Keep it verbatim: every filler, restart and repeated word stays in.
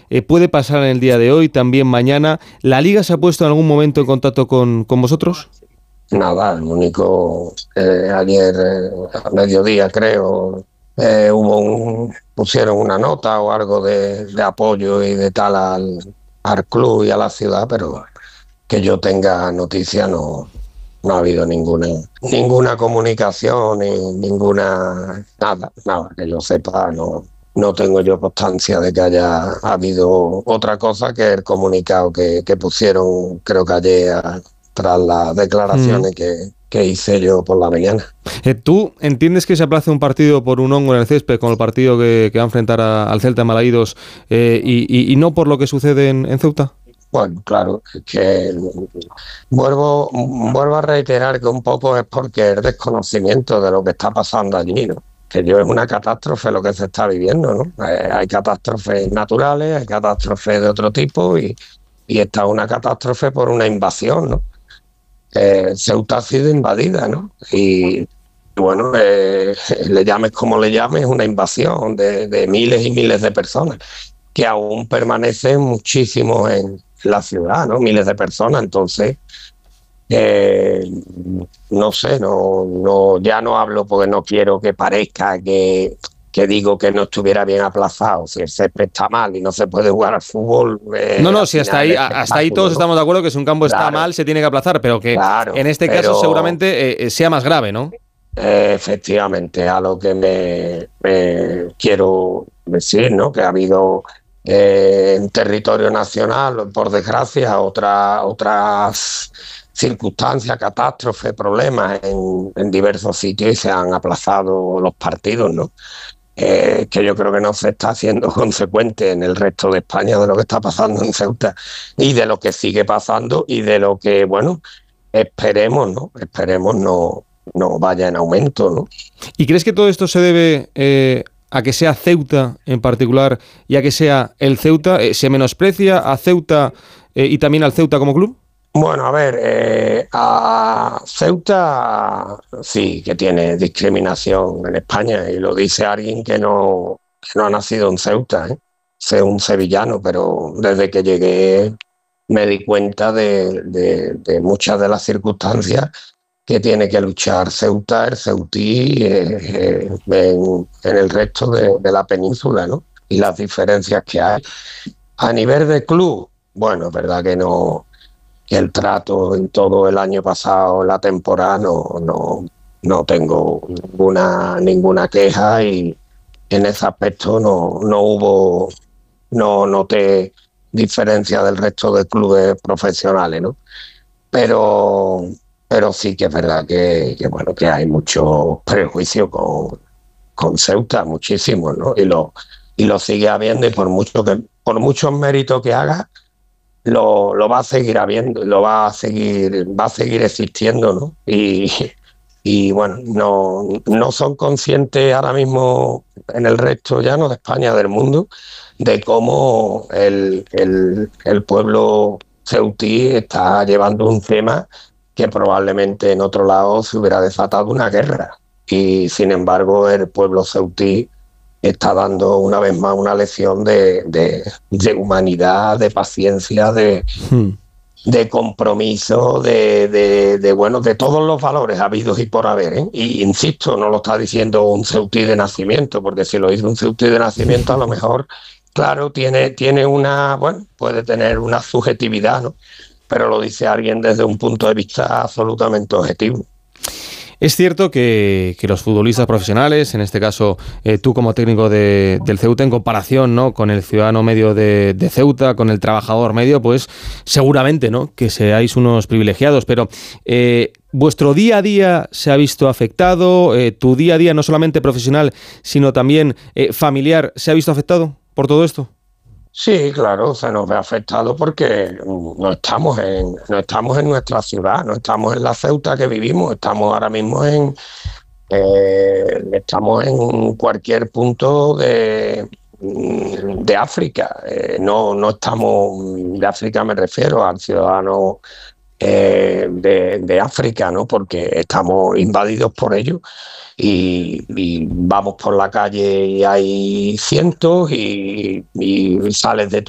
eh, puede pasar en el día de hoy, también mañana. ¿La Liga se ha puesto en algún momento en contacto con, con vosotros? Nada, el único, eh, ayer eh, a mediodía creo, eh, hubo un, pusieron una nota o algo de, de apoyo y de tal al, al club y a la ciudad, pero que yo tenga noticia no, no ha habido ninguna ninguna comunicación ni ninguna nada, nada que yo sepa, no, no tengo yo constancia de que haya habido otra cosa que el comunicado que, que pusieron, creo que ayer a, tras las declaraciones mm. que, que hice yo por la mañana. Eh, ¿Tú entiendes que se aplace un partido por un hongo en el césped, con el partido que, que va a enfrentar a, al Celta en Malaídos, eh, y, y, y no por lo que sucede en, en Ceuta? Bueno, claro, que vuelvo, vuelvo a reiterar que un poco es porque el desconocimiento de lo que está pasando allí, ¿no? Que yo es una catástrofe lo que se está viviendo, ¿no? Eh, hay catástrofes naturales, hay catástrofes de otro tipo y, y esta es una catástrofe por una invasión, ¿no? Eh, Ceuta ha sido invadida, ¿no? Y bueno, eh, le llames como le llames, una invasión de, de miles y miles de personas que aún permanecen muchísimos en la ciudad, ¿no? Miles de personas, entonces eh, no sé, no, no, ya no hablo porque no quiero que parezca que, que digo que no estuviera bien aplazado. Si el césped está mal y no se puede jugar al fútbol, eh, no, no, si hasta ahí, hasta ahí todos, ¿no?, estamos de acuerdo que si un campo claro, está mal se tiene que aplazar, pero que claro, en este caso pero, seguramente eh, sea más grave, ¿no? Eh, efectivamente, a lo que me, me quiero decir, ¿no? Que ha habido eh, en territorio nacional, por desgracia, otra, otras circunstancias, catástrofes, problemas en, en diversos sitios y se han aplazado los partidos, ¿no? Eh, que yo creo que no se está haciendo consecuente en el resto de España de lo que está pasando en Ceuta y de lo que sigue pasando y de lo que, bueno, esperemos, ¿no? Esperemos no, no vaya en aumento, ¿no? ¿Y crees que todo esto se debe eh, a que sea Ceuta en particular y a que sea el Ceuta? Eh, ¿Se menosprecia a Ceuta eh, y también al Ceuta como club? Bueno, a ver, eh, a Ceuta sí que tiene discriminación en España y lo dice alguien que no, que no ha nacido en Ceuta, ¿eh? Sé un sevillano, pero desde que llegué me di cuenta de, de, de muchas de las circunstancias que tiene que luchar Ceuta, el ceutí, eh, eh, en, en el resto de, de la península, ¿no? Y las diferencias que hay. A nivel de club, bueno, es verdad que no... que el trato en todo el año pasado, la temporada, no, no, no tengo ninguna, ninguna queja y en ese aspecto no, no hubo, no noté diferencia del resto de clubes profesionales, ¿no? Pero, pero sí que es verdad que, que bueno, que hay mucho prejuicio con, con Ceuta, muchísimo, ¿no? Y lo, y lo sigue habiendo y por mucho que, por muchos méritos que haga, Lo, lo va a seguir habiendo, lo va a seguir, va a seguir existiendo, ¿no? Y, y bueno, no, no son conscientes ahora mismo en el resto ya no de España, del mundo, de cómo el, el, el pueblo ceutí está llevando un tema que probablemente en otro lado se hubiera desatado una guerra. Y sin embargo el pueblo ceutí está dando una vez más una lección de, de, de humanidad, de paciencia, de, hmm. de compromiso, de, de, de, bueno, de todos los valores habidos y por haber, ¿eh? Y insisto, no lo está diciendo un ceutí de nacimiento, porque si lo dice un ceutí de nacimiento, a lo mejor, claro, tiene, tiene una, bueno, puede tener una subjetividad, ¿no? Pero lo dice alguien desde un punto de vista absolutamente objetivo. Es cierto que, que los futbolistas profesionales, en este caso eh, tú como técnico de, del Ceuta, en comparación, ¿no?, con el ciudadano medio de, de Ceuta, con el trabajador medio, pues seguramente, ¿no?, que seáis unos privilegiados, pero eh, ¿vuestro día a día se ha visto afectado? Eh, ¿Tu día a día, no solamente profesional, sino también eh, familiar, se ha visto afectado por todo esto? Sí, claro, se nos ve afectado porque no estamos en no estamos en nuestra ciudad, no estamos en la Ceuta que vivimos, estamos ahora mismo en eh, estamos en cualquier punto de, de África, eh, no, no estamos, de África me refiero al ciudadano eh, de, de África, ¿no? Porque estamos invadidos por ellos. Y, y vamos por la calle y hay cientos y, y sales de tu